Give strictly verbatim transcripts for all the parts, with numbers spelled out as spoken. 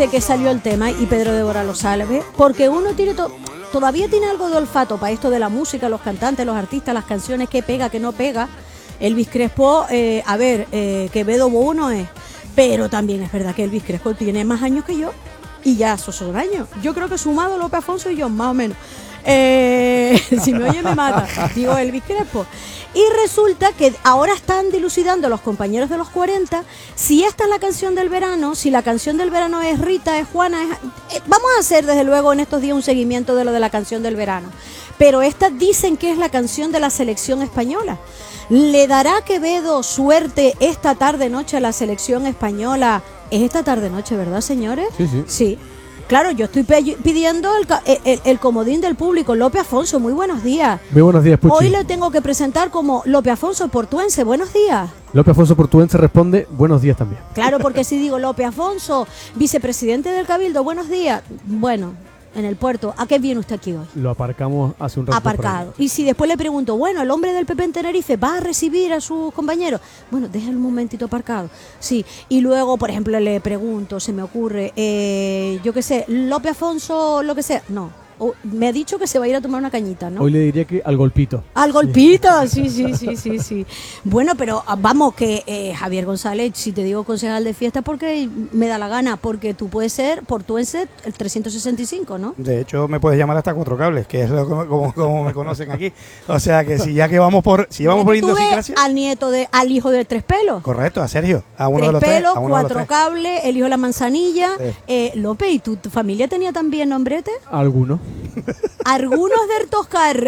desde que salió el tema, y Pedro de Bora lo sabe, porque uno tiene to todavía tiene algo de olfato para esto de la música, los cantantes, los artistas, las canciones, qué pega, qué no pega. Elvis Crespo, eh, a ver, eh, Quevedo bueno es, pero también es verdad que Elvis Crespo tiene más años que yo, y ya esos son años. Yo creo que sumado López Afonso y yo, más o menos. Eh, si me oye me mata, digo Elvis Crespo. Y resulta que ahora están dilucidando los compañeros de los cuarenta si esta es la canción del verano, si la canción del verano es Rita, es Juana, es... Eh, vamos a hacer desde luego en estos días un seguimiento de lo de la canción del verano. Pero esta dicen que es la canción de la selección española. ¿Le dará Quevedo suerte esta tarde-noche a la selección española? Es esta tarde-noche, ¿verdad, señores? Sí, sí. Sí. Claro, yo estoy pidiendo el, el, el comodín del público. López Afonso, muy buenos días. Muy buenos días, Puchi. Hoy le tengo que presentar como López Afonso Portuense. Buenos días. López Afonso Portuense responde, buenos días también. Claro, porque si digo López Afonso, vicepresidente del Cabildo, buenos días. Bueno, en el puerto, ¿a qué viene usted aquí hoy? Lo aparcamos hace un rato. Aparcado. Y si después le pregunto, bueno, el hombre del P P en Tenerife va a recibir a sus compañeros. Bueno, déjalo un momentito aparcado. Sí. Y luego, por ejemplo, le pregunto, se me ocurre, eh, yo qué sé, López Afonso, lo que sea. No. Oh, me ha dicho que se va a ir a tomar una cañita, ¿no? Hoy le diría que al golpito. Al golpito, sí, sí, sí, sí, sí. Bueno, pero vamos, que eh, Javier González, si te digo concejal de fiesta, porque me da la gana, porque tú puedes ser portuense el trescientos sesenta y cinco, ¿no? De hecho, me puedes llamar hasta Cuatro Cables, que es lo, como, como me conocen aquí. O sea, que si ya que vamos por si vamos por idiosincrasia... al nieto de, al hijo de Tres Pelos. Correcto, a Sergio, a uno tres de los pelos, tres. A uno Cuatro de los tres. Cables, el hijo de la manzanilla. Sí. Eh, López, ¿y tu, tu familia tenía también nombrete? Algunos. Algunos del Toscar.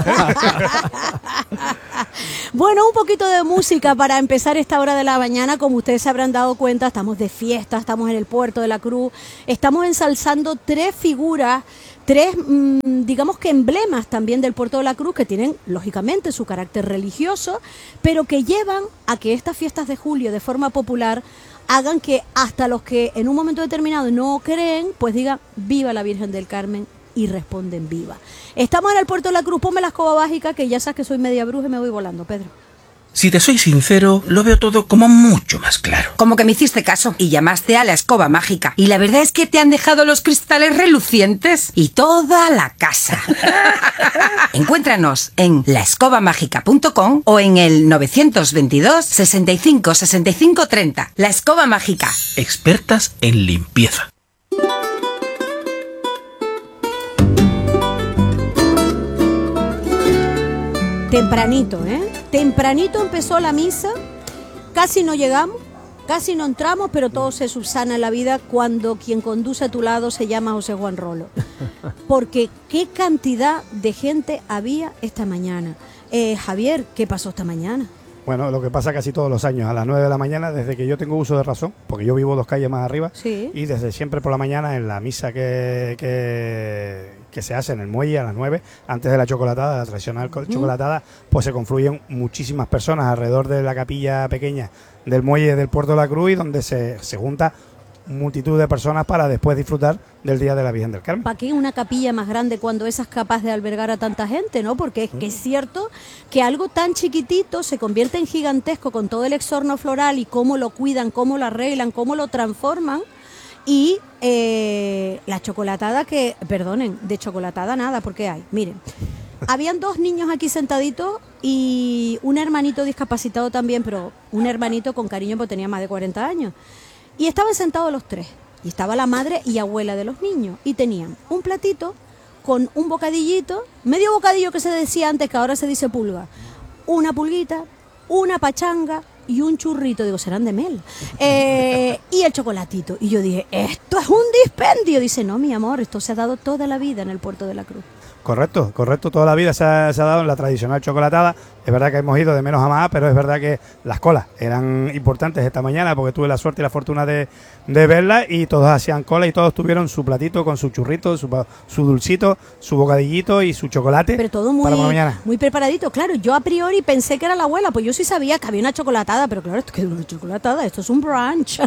Bueno, un poquito de música para empezar esta hora de la mañana. Como ustedes se habrán dado cuenta, estamos de fiesta, estamos en el Puerto de la Cruz, estamos ensalzando tres figuras, tres, mmm, digamos que emblemas también del Puerto de la Cruz, que tienen lógicamente su carácter religioso, pero que llevan a que estas fiestas de julio de forma popular hagan que hasta los que en un momento determinado no creen, pues digan viva la Virgen del Carmen, y responden viva. Estamos en el Puerto de la Cruz. Ponme la escoba mágica, que ya sabes que soy media bruja y me voy volando, Pedro. Si te soy sincero, lo veo todo como mucho más claro. Como que me hiciste caso y llamaste a la escoba mágica. Y la verdad es que te han dejado los cristales relucientes y toda la casa. Encuéntranos en la escoba mágica punto com o en el novecientos veintidós, sesenta y cinco, sesenta y cinco, treinta. La Escoba Mágica. Expertas en limpieza. Tempranito, ¿eh? Tempranito empezó la misa, casi no llegamos, casi no entramos, pero todo se subsana en la vida cuando quien conduce a tu lado se llama José Juan Rolo. Porque qué cantidad de gente había esta mañana. Eh, Javier, ¿qué pasó esta mañana? Bueno, lo que pasa casi todos los años, a las nueve de la mañana, desde que yo tengo uso de razón, porque yo vivo dos calles más arriba, sí. Y desde siempre por la mañana en la misa que, que, que se hace en el muelle a las nueve, antes de la chocolatada, la tradicional uh-huh. chocolatada, pues se confluyen muchísimas personas alrededor de la capilla pequeña del muelle del Puerto de la Cruz, y donde se, se junta multitud de personas para después disfrutar del Día de la Virgen del Carmen. ¿Para qué una capilla más grande cuando esa es capaz de albergar a tanta gente, no? Porque es que es cierto que algo tan chiquitito se convierte en gigantesco con todo el exorno floral y cómo lo cuidan, cómo lo arreglan, cómo lo transforman. Y eh, la chocolatada que, perdonen, de chocolatada nada, porque hay, miren, habían dos niños aquí sentaditos y un hermanito discapacitado también, pero un hermanito con cariño porque tenía más de cuarenta años. Y estaban sentados los tres, y estaba la madre y abuela de los niños, y tenían un platito con un bocadillito, medio bocadillo que se decía antes, que ahora se dice pulga, una pulguita, una pachanga y un churrito, digo, serán de mel, eh, y el chocolatito. Y yo dije, esto es un dispendio. Dice, no, mi amor, esto se ha dado toda la vida en el Puerto de la Cruz. Correcto, correcto, toda la vida se ha, se ha dado en la tradicional chocolatada. Es verdad que hemos ido de menos a más, pero es verdad que las colas eran importantes esta mañana, porque tuve la suerte y la fortuna de, de verlas, y todos hacían cola y todos tuvieron su platito con su churrito, su, su dulcito, su bocadillito y su chocolate. Pero todo muy, para mañana. muy preparadito. Claro, yo a priori pensé que era la abuela, pues yo sí sabía que había una chocolatada, pero claro, esto que es una chocolatada, esto es un brunch.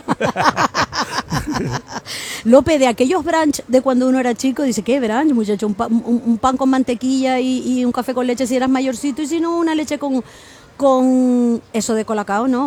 López, de aquellos brunch de cuando uno era chico, dice, ¿qué brunch, muchacho? Un, pa, un, un pan con mantequilla y, y un café con leche si eras mayorcito, y si no, una leche con, con eso de colacao, no.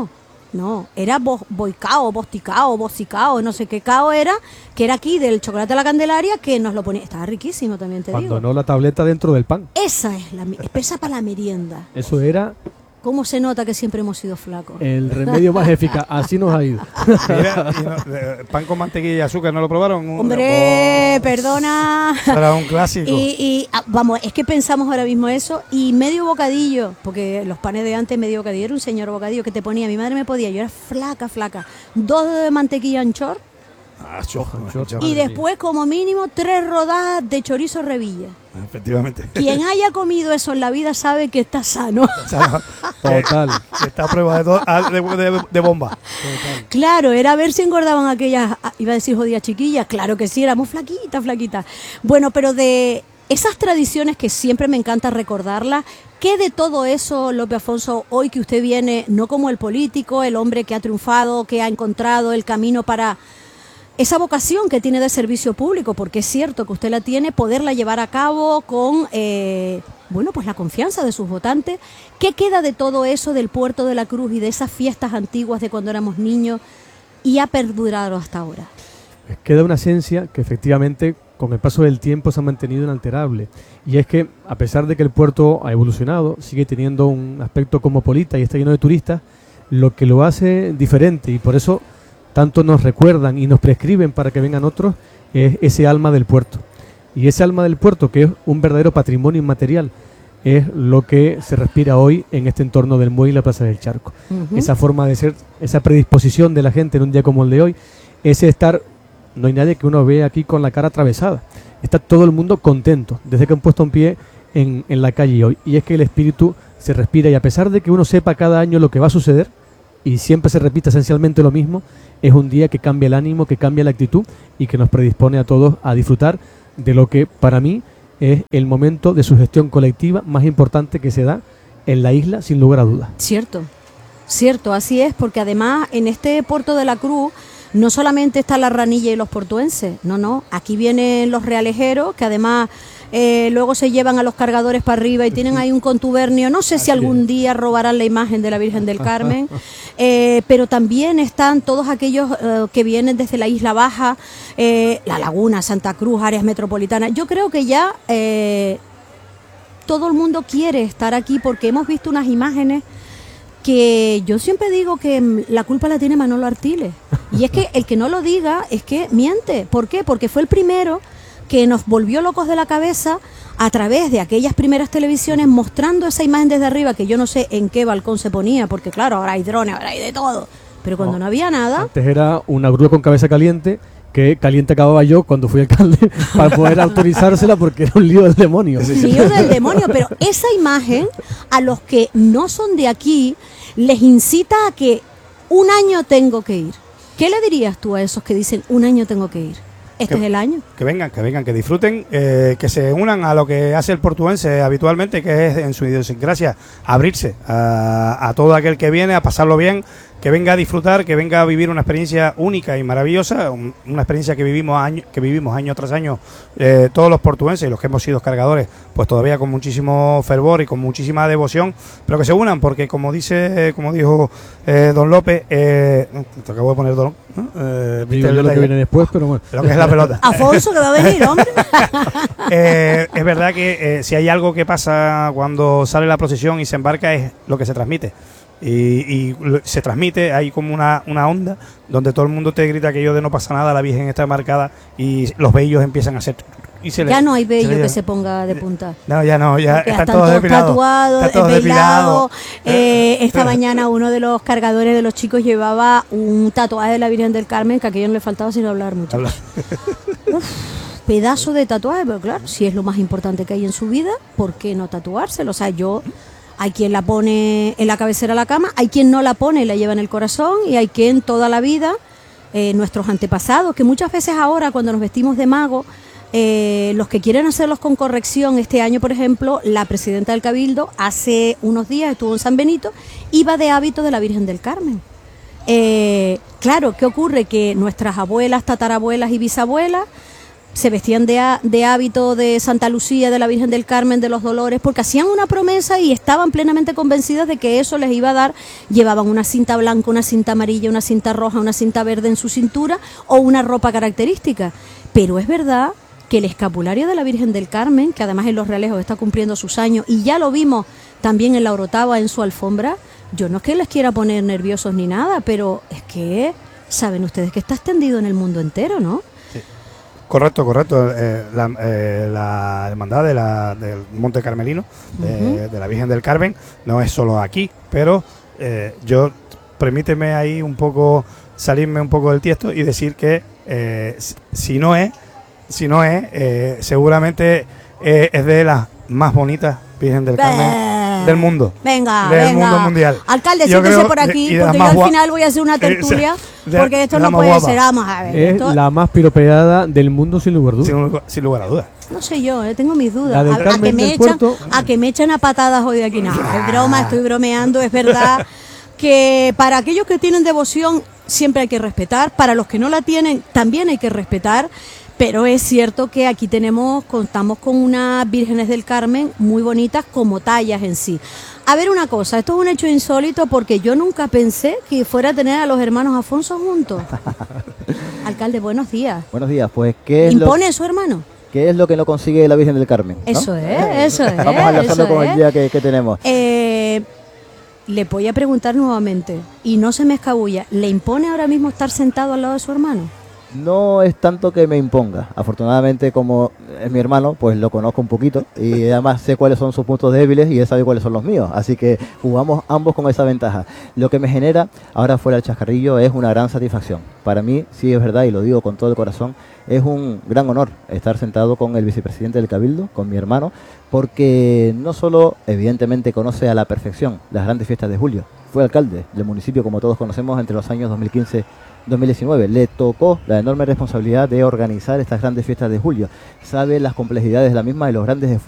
no, era bo- boicao, bosticao, bosicao, no sé qué cao era, que era aquí del chocolate de la Candelaria, que nos lo ponía, estaba riquísimo también, te Cuando digo. no la tableta dentro del pan. Esa es la, mi- esa para la merienda. Eso era ¿Cómo se nota que siempre hemos sido flacos? el remedio más eficaz. Así nos ha ido. Mira, y no- eh, pan con mantequilla y azúcar, ¿no lo probaron? Un- Hombre, Oh, perdona. Será un clásico. Y, y, ah, vamos, es que pensamos ahora mismo eso, y medio bocadillo, porque los panes de antes medio bocadillo, era un señor bocadillo que te ponía, mi madre me podía, yo era flaca, flaca, dos de mantequilla anchor, Ah, chojo, Chojo. chojo. y después como mínimo tres rodadas de chorizo revilla. Efectivamente. Quien haya comido eso en la vida sabe que está sano. O sea, Total. que está a prueba de, todo, ah, de, de- de bomba. Claro, era a ver si engordaban aquellas, ah, iba a decir jodidas chiquillas, claro que sí, éramos flaquitas, flaquitas. Bueno, pero de esas tradiciones que siempre me encanta recordarlas, ¿qué de todo eso, Lope Afonso, hoy que usted viene, no como el político, el hombre que ha triunfado, que ha encontrado el camino para esa vocación que tiene de servicio público, porque es cierto que usted la tiene, poderla llevar a cabo con, eh, bueno, pues la confianza de sus votantes? ¿Qué queda de todo eso del Puerto de la Cruz y de esas fiestas antiguas de cuando éramos niños y ha perdurado hasta ahora? Queda una esencia que efectivamente con el paso del tiempo se ha mantenido inalterable. Y es que a pesar de que el puerto ha evolucionado, sigue teniendo un aspecto cosmopolita y está lleno de turistas, lo que lo hace diferente, y por eso tanto nos recuerdan y nos prescriben para que vengan otros, es ese alma del puerto. Y ese alma del puerto, que es un verdadero patrimonio inmaterial, es lo que se respira hoy en este entorno del muelle y la Plaza del Charco. Ujú. Esa forma de ser, esa predisposición de la gente en un día como el de hoy, ese estar, no hay nadie que uno vea aquí con la cara atravesada. Está todo el mundo contento desde que han puesto un pie en, en la calle hoy. Y es que el espíritu se respira, y a pesar de que uno sepa cada año lo que va a suceder, y siempre se repite esencialmente lo mismo, es un día que cambia el ánimo, que cambia la actitud y que nos predispone a todos a disfrutar de lo que para mí es el momento de sugestión colectiva más importante que se da en la isla, sin lugar a dudas. Cierto, cierto, así es, porque además en este Puerto de la Cruz no solamente está la ranilla y los portuenses, no, no, aquí vienen los realejeros, que además eh, luego se llevan a los cargadores para arriba y tienen ahí un contubernio, no sé si algún día robarán la imagen de la Virgen del Carmen, eh, pero también están todos aquellos eh, que vienen desde la Isla Baja, eh, La Laguna, Santa Cruz, áreas metropolitanas. Yo creo que ya eh, todo el mundo quiere estar aquí porque hemos visto unas imágenes que yo siempre digo que mm, la culpa la tiene Manolo Artiles. Y es que el que no lo diga es que miente. ¿Por qué? Porque fue el primero que nos volvió locos de la cabeza a través de aquellas primeras televisiones, mostrando esa imagen desde arriba, que yo no sé en qué balcón se ponía, porque claro, ahora hay drones, ahora hay de todo. Pero cuando no, no había nada... Antes era una grúa con cabeza caliente, que caliente acababa yo cuando fui alcalde para poder autorizársela, porque era un lío del demonio. Lío del demonio, pero esa imagen a los que no son de aquí les incita a que un año tengo que ir. ¿Qué le dirías tú a esos que dicen un año tengo que ir? Este que, es el año. Que vengan, que vengan, que disfruten, eh, que se unan a lo que hace el portuense habitualmente, que es en su idiosincrasia abrirse a, a todo aquel que viene, a pasarlo bien, que venga a disfrutar, que venga a vivir una experiencia única y maravillosa, un, una experiencia que vivimos año, que vivimos año tras año eh, todos los portuenses y los que hemos sido cargadores, pues todavía con muchísimo fervor y con muchísima devoción, pero que se unan, porque como dice, eh, como dijo eh, don López, eh, te acabo de poner don, ¿no? eh, Digo yo lo que viene después, pero bueno. Lo que es la pelota. Afonso, que va a venir, hombre. eh, es verdad que eh, si hay algo que pasa cuando sale la procesión y se embarca, es lo que se transmite. Y, y se transmite, hay como una, una onda donde todo el mundo te grita aquello de no pasa nada, la Virgen está marcada, y los vellos empiezan a hacer... Y se ya le, no hay vello se que se ponga de punta. No, ya no, ya Porque están están todos todos depilados. tatuados, Están todos depilados. depilados. Eh, esta mañana uno de los cargadores de los chicos llevaba un tatuaje de la Virgen del Carmen, que a aquello no le faltaba sino hablar mucho. Habla. Uf, pedazo de tatuaje, pero claro, si es lo más importante que hay en su vida, ¿por qué no tatuárselo? O sea, yo... Hay quien la pone en la cabecera de la cama, hay quien no la pone y la lleva en el corazón, y hay quien toda la vida, eh, nuestros antepasados, que muchas veces ahora cuando nos vestimos de mago, eh, los que quieren hacerlos con corrección, este año por ejemplo, la presidenta del Cabildo hace unos días estuvo en San Benito, iba de hábito de la Virgen del Carmen. Eh, claro, ¿qué ocurre? Que nuestras abuelas, tatarabuelas y bisabuelas se vestían de, a- de hábito de Santa Lucía, de la Virgen del Carmen, de los Dolores, porque hacían una promesa y estaban plenamente convencidas de que eso les iba a dar. Llevaban una cinta blanca, una cinta amarilla, una cinta roja, una cinta verde en su cintura o una ropa característica. Pero es verdad que el escapulario de la Virgen del Carmen, que además en Los Realejos está cumpliendo sus años, y ya lo vimos también en la Orotava en su alfombra, yo no es que les quiera poner nerviosos ni nada, pero es que saben ustedes que está extendido en el mundo entero, ¿no? Correcto, correcto. Eh, la, eh, la hermandad de la, del Monte Carmelino, de, de la Virgen del Carmen, no es solo aquí, pero eh, yo, permíteme ahí un poco, salirme un poco del tiesto y decir que eh, si, si no es, si no es, eh, seguramente eh, es de las más bonitas Virgen del Carmen Bah. del mundo. Venga, del venga. mundo mundial. Alcalde, Yo siéntese creo por de- aquí, y de las porque yo más al guap- final voy a hacer una tertulia, de- porque esto de no las más puede guapas. ser. Vamos a ver. Es esto- la más piropeada del mundo sin lugar a dudas. Sin, lugar- sin lugar a dudas. No sé yo, eh, tengo mis dudas. La del A, a Carmen que me del echan, Puerto. a que me echan a patadas hoy de aquí. No, es broma, estoy bromeando, es verdad que para aquellos que tienen devoción siempre hay que respetar, para los que no la tienen también hay que respetar, pero es cierto que aquí tenemos, contamos con unas vírgenes del Carmen muy bonitas como tallas en sí. A ver una cosa, esto es un hecho insólito porque yo nunca pensé que fuera a tener a los hermanos Afonso juntos. Alcalde, buenos días. Buenos días, pues ¿qué es, lo, ¿Impone su hermano? ¿qué es lo que no consigue la Virgen del Carmen? ¿no? Eso es, eso es. Vamos enlazando eso con es. el día que, que tenemos. Eh, le voy a preguntar nuevamente, y no se me escabulla, ¿le impone ahora mismo estar sentado al lado de su hermano? No es tanto que me imponga. Afortunadamente, como es mi hermano, pues lo conozco un poquito y además sé cuáles son sus puntos débiles y él sabe cuáles son los míos. Así que jugamos ambos con esa ventaja. Lo que me genera, ahora fuera del chascarrillo, es una gran satisfacción. Para mí, sí es verdad y lo digo con todo el corazón, es un gran honor estar sentado con el vicepresidente del Cabildo, con mi hermano, porque no solo, evidentemente, conoce a la perfección las grandes fiestas de julio, fue alcalde del municipio, como todos conocemos, entre los años dos mil quince dos mil diecinueve. Le tocó la enorme responsabilidad de organizar estas grandes fiestas de julio. Sabe las complejidades de la misma y los grandes